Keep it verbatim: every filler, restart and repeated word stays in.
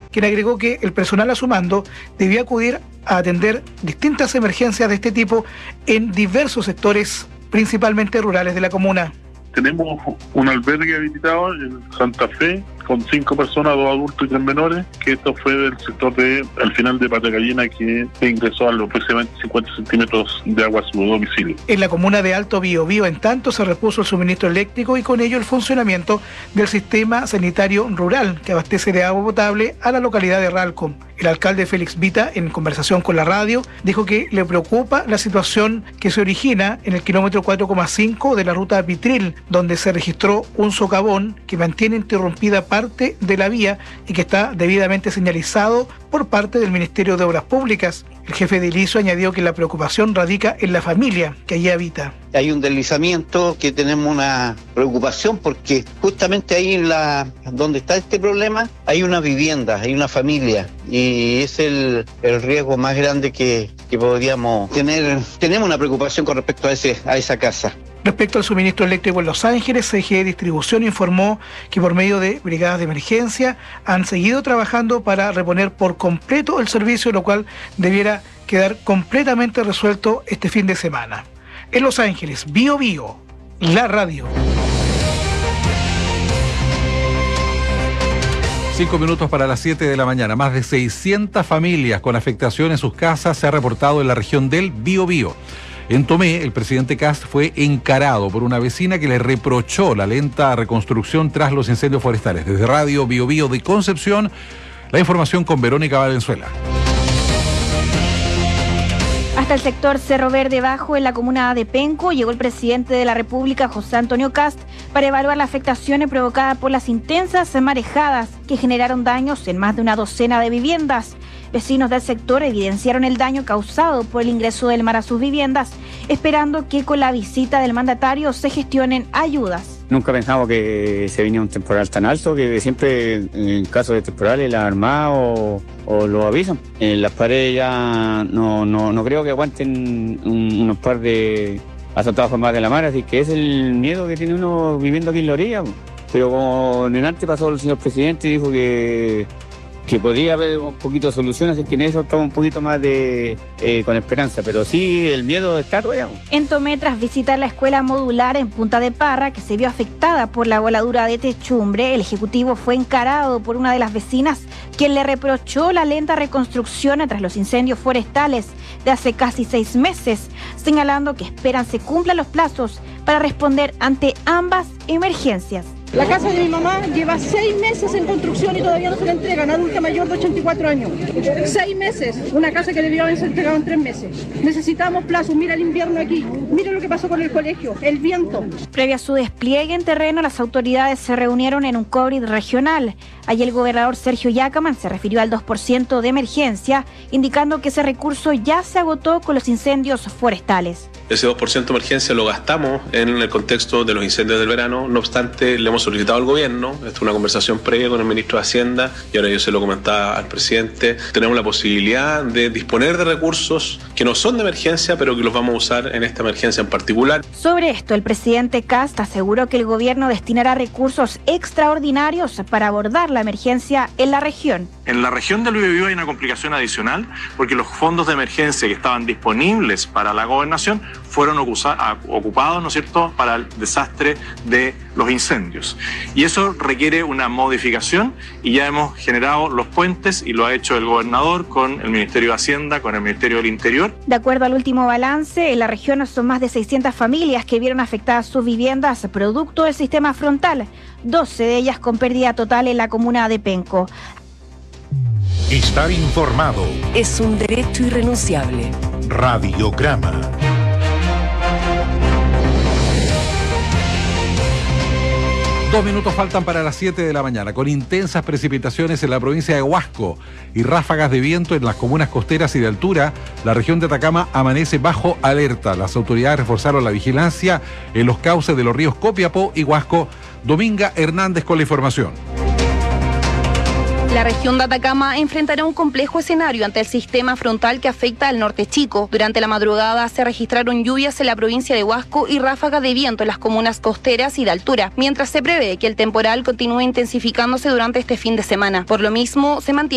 quien agregó que el personal a su mando debía acudir a atender distintas emergencias de este tipo en diversos sectores, principalmente rurales de la comuna. Tenemos un albergue habilitado en Santa Fe con cinco personas, dos adultos y tres menores, que esto fue del sector de, al final de Patagallina, que ingresó a los aproximadamente cincuenta centímetros de agua a su domicilio. En la comuna de Alto Biobío, en tanto, se repuso el suministro eléctrico y con ello el funcionamiento del sistema sanitario rural que abastece de agua potable a la localidad de Ralco. El alcalde Félix Vita, en conversación con la radio, dijo que le preocupa la situación que se origina en el kilómetro cuatro coma cinco de la ruta Pitril, donde se registró un socavón que mantiene interrumpida parte de la vía y que está debidamente señalizado por parte del Ministerio de Obras Públicas. El jefe de ILISO añadió que la preocupación radica en la familia que allí habita. Hay un deslizamiento que tenemos una preocupación porque justamente ahí en la donde está este problema hay una vivienda, hay una familia y es el, el riesgo más grande que, que podríamos tener. Tenemos una preocupación con respecto a, ese, a esa casa. Respecto al suministro eléctrico en Los Ángeles, C G E Distribución informó que por medio de brigadas de emergencia han seguido trabajando para reponer por completo el servicio, lo cual debiera quedar completamente resuelto este fin de semana. En Los Ángeles, Bio Bio, la radio. Cinco minutos para las siete de la mañana. Más de seiscientas familias con afectación en sus casas se ha reportado en la región del Biobío. En Tomé, el presidente Kast fue encarado por una vecina que le reprochó la lenta reconstrucción tras los incendios forestales. Desde Radio Biobío de Concepción, la información con Verónica Valenzuela. Hasta el sector Cerro Verde Bajo, en la comuna de Penco, llegó el presidente de la República, José Antonio Kast, para evaluar las afectaciones provocadas por las intensas marejadas que generaron daños en más de una docena de viviendas. Vecinos del sector evidenciaron el daño causado por el ingreso del mar a sus viviendas, esperando que con la visita del mandatario se gestionen ayudas. Nunca pensamos que se venía un temporal tan alto, que siempre en caso de temporales la Armada o, o lo avisan. En las paredes ya no, no, no creo que aguanten un, unos par de azotados más de la mar, así que es el miedo que tiene uno viviendo aquí en la orilla. Pero como en antes pasó el señor presidente y dijo que que podría haber un poquito de solución, así que en eso estamos un poquito más de eh, con esperanza, pero sí el miedo está todavía. En Tomé, tras visitar la escuela modular en Punta de Parra, que se vio afectada por la voladura de techumbre, el ejecutivo fue encarado por una de las vecinas, quien le reprochó la lenta reconstrucción tras los incendios forestales de hace casi seis meses, señalando que esperan se cumplan los plazos para responder ante ambas emergencias. La casa de mi mamá lleva seis meses en construcción y todavía no se la entregan, adulta mayor de ochenta y cuatro años. Seis meses, una casa que debió haberse entregado en tres meses. Necesitamos plazos, mira el invierno aquí, mira lo que pasó con el colegio, el viento. Previo a su despliegue en terreno, las autoridades se reunieron en un COVID regional. Allí el gobernador Sergio Yacaman se refirió al dos por ciento de emergencia, indicando que ese recurso ya se agotó con los incendios forestales. Ese dos por ciento de emergencia lo gastamos en el contexto de los incendios del verano. No obstante, le hemos solicitado al gobierno, esta es una conversación previa con el ministro de Hacienda y ahora yo se lo comentaba al presidente, tenemos la posibilidad de disponer de recursos que no son de emergencia, pero que los vamos a usar en esta emergencia en particular. Sobre esto, el presidente Kast aseguró que el gobierno destinará recursos extraordinarios para abordar la emergencia en la región. En la región del Biobío hay una complicación adicional porque los fondos de emergencia que estaban disponibles para la gobernación fueron ocupados, ¿no es cierto?, para el desastre de los incendios. Y eso requiere una modificación y ya hemos generado los puentes y lo ha hecho el gobernador con el Ministerio de Hacienda, con el Ministerio del Interior. De acuerdo al último balance, en la región son más de seiscientas familias que vieron afectadas sus viviendas producto del sistema frontal, doce de ellas con pérdida total en la comuna de Penco. Estar informado es un derecho irrenunciable. Radiograma. Dos minutos faltan para las siete de la mañana, con intensas precipitaciones en la provincia de Huasco y ráfagas de viento en las comunas costeras y de altura. La región de Atacama amanece bajo alerta. Las autoridades reforzaron la vigilancia en los cauces de los ríos Copiapó y Huasco. Dominga Hernández con la información. La región de Atacama enfrentará un complejo escenario ante el sistema frontal que afecta al norte chico. Durante la madrugada se registraron lluvias en la provincia de Huasco y ráfagas de viento en las comunas costeras y de altura, mientras se prevé que el temporal continúe intensificándose durante este fin de semana. Por lo mismo, se mantiene